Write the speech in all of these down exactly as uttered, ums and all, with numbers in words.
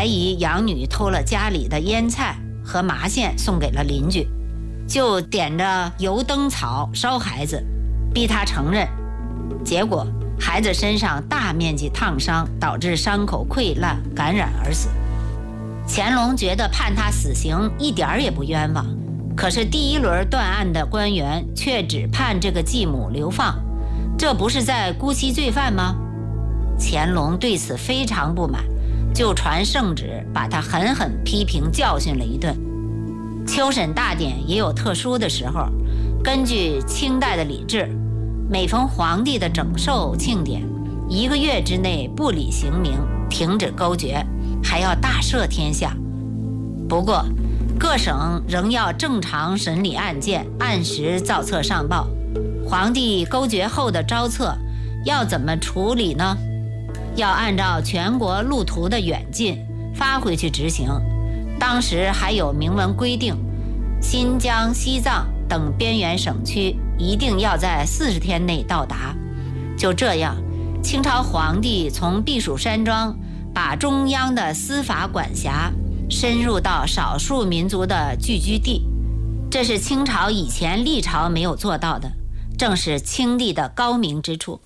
怀疑养女偷了家里的腌菜和麻线送给了邻居，就点着油灯草烧孩子，逼他承认。结果孩子身上大面积烫伤，导致伤口溃烂感染而死。乾隆觉得判他死刑一点儿也不冤枉，可是第一轮断案的官员却只判这个继母流放，这不是在姑息罪犯吗？乾隆对此非常不满，就传圣旨把他狠狠批评教训了一顿。秋审大典也有特殊的时候，根据清代的礼制，每逢皇帝的整寿庆典，一个月之内不理刑名，停止勾决，还要大赦天下。不过各省仍要正常审理案件，按时造册上报。皇帝勾决后的招册要怎么处理呢？要按照全国路途的远近发回去执行。当时还有明文规定，新疆、西藏等边缘省区一定要在四十天内到达。就这样，清朝皇帝从避暑山庄把中央的司法管辖深入到少数民族的聚居地，这是清朝以前历朝没有做到的，正是清帝的高明之处。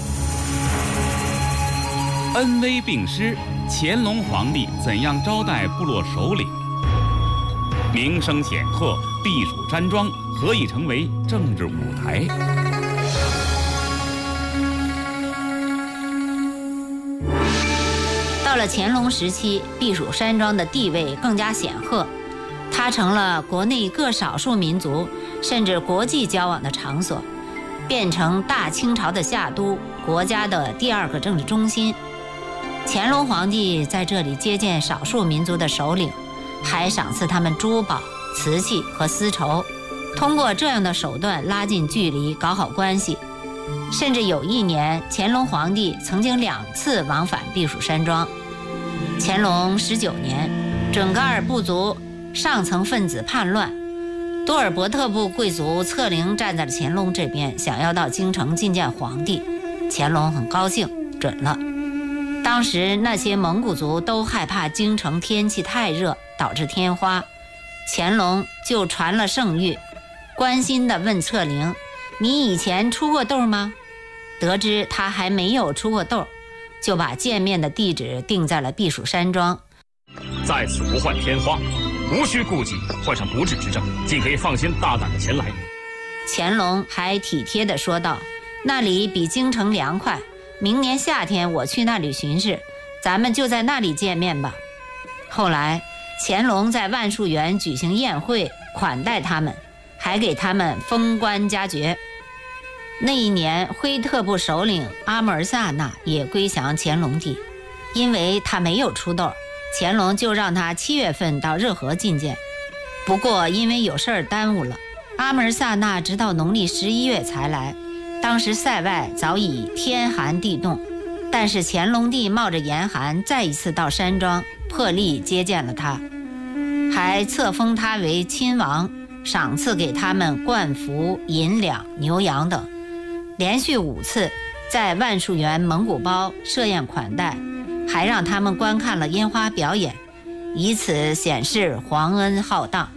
恩威并施，乾隆皇帝怎样招待部落首领？名声显赫，避暑山庄何以成为政治舞台？ 到了乾隆时期，避暑山庄的地位更加显赫，它成了国内各少数民族甚至国际交往的场所，变成大清朝的夏都，国家的第二个政治中心。乾隆皇帝在这里接见少数民族的首领，还赏赐他们珠宝、瓷器和丝绸，通过这样的手段拉近距离，搞好关系。甚至有一年，乾隆皇帝曾经两次往返避暑山庄。乾隆十九年，准噶尔部族上层分子叛乱，多尔伯特部贵族策凌站在了乾隆这边，想要到京城觐见皇帝。乾隆很高兴，准了。当时那些蒙古族都害怕京城天气太热导致天花，乾隆就传了圣谕，关心地问策凌：你以前出过痘吗？得知他还没有出过痘，就把见面的地址定在了避暑山庄。 在此不患天花，无需顾忌患上不治之症，既可以放心大胆的前来。 乾隆还体贴地说道：那里比京城凉快，明年夏天我去那里巡视，咱们就在那里见面吧。后来乾隆在万树园举行宴会款待他们，还给他们封官加爵。那一年辉特部首领阿穆尔萨那也归降乾隆帝，因为他没有出痘，乾隆就让他七月份到热河觐见。不过因为有事儿耽误了，阿穆尔萨那直到农历十一月才来。当时塞外早已天寒地冻，但是乾隆帝冒着严寒再一次到山庄，破例接见了他，还册封他为亲王，赏赐给他们冠服、银两、牛羊等。连续五次在万树园蒙古包设宴款待，还让他们观看了烟花表演，以此显示皇恩浩荡。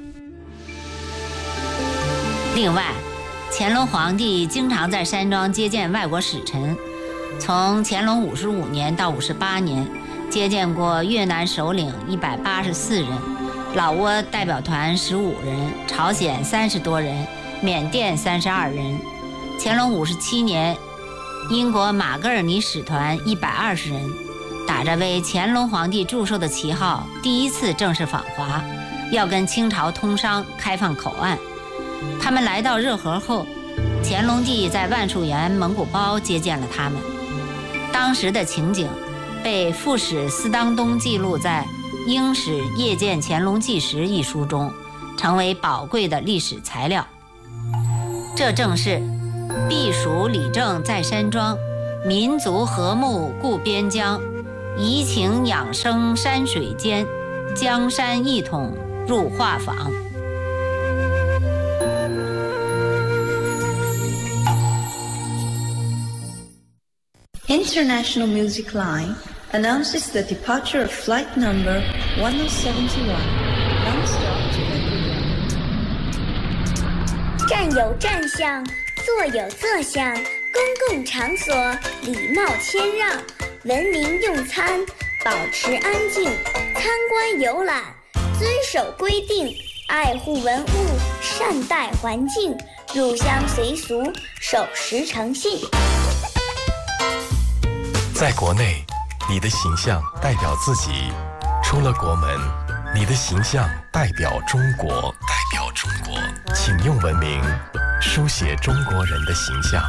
另外，乾隆皇帝经常在山庄接见外国使臣，从乾隆五十五年到五十八年，接见过越南首领一百八十四人，老挝代表团十五人，朝鲜三十多人，缅甸三十二人。乾隆五十七年，英国马格尔尼使团一百二十人，打着为乾隆皇帝祝寿的旗号，第一次正式访华，要跟清朝通商，开放口岸。他们来到热河后，乾隆帝在万树园蒙古包接见了他们。当时的情景被副使司当东记录在《英使夜见乾隆纪实》一书中，成为宝贵的历史材料。这正是避暑理政在山庄，民族和睦固边疆，怡情养生山水间，江山一统入画舫。 International Music Line announces the departure of flight number one oh seven one, non-stop to Beijing. 站有站相，坐有坐相，公共场所礼貌谦让，文明用餐，保持安静，参观游览，遵守规定，爱护文物，善待环境，入乡随俗，守时诚信。 在国内，你的形象代表自己；出了国门，你的形象代表中国。代表中国，请用文明书写中国人的形象。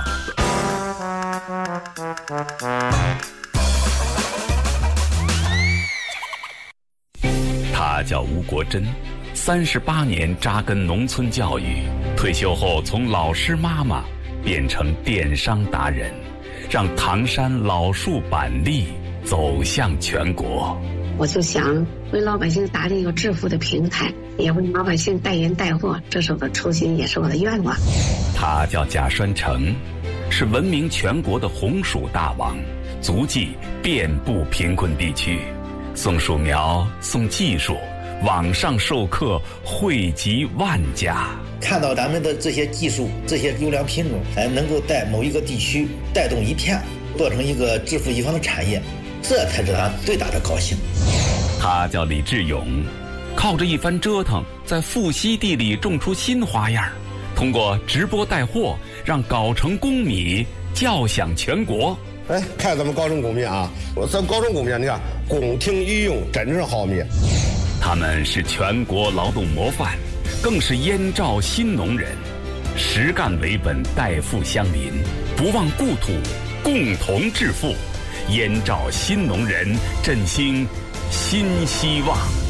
他叫吴国珍，三十八年扎根农村教育，退休后从老师妈妈变成电商达人，让唐山老树板栗走向全国。 我就想为老百姓打理一个致富的平台，也为老百姓带人带货，这是我的初心，也是我的愿望。 他叫贾栓成，是闻名全国的红薯大王，足迹遍布贫困地区，送树苗，送技术，网上授课惠及万家。 看到咱们的这些技术，这些优良品种，哎，能够在某一个地区带动一片，做成一个致富一方的产业，这才是他最大的高兴。 他叫李志勇，靠着一番折腾，在富硒地里种出新花样，通过直播带货，让藁城公米叫响全国。 哎，看咱们藁城公米啊，我咱藁城公米，你看宫廷御用，真是好米。 他们是全国劳动模范，更是燕赵新农人，实干为本，代富乡邻，不忘故土，共同致富。燕赵新农人振兴新希望。